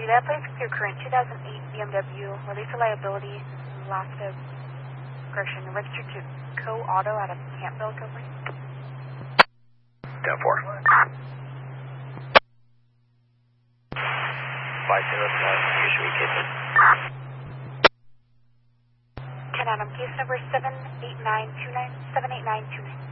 that place with your current 2008 BMW, release of liability, loss of aggression, registered to Co-Auto out of Campbell, California. 10-4. 505, you should be kicking. 10 Adam, case number 78929, 78929.